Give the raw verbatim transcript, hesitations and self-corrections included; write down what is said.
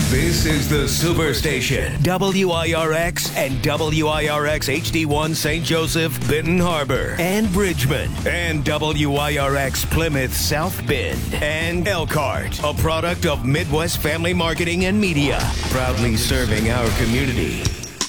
This is the Superstation, W I R X and W I R X H D one Saint Joseph, Benton Harbor, and Bridgman, and W I R X Plymouth South Bend, and Elkhart, a product of Midwest Family Marketing and Media, proudly serving our community.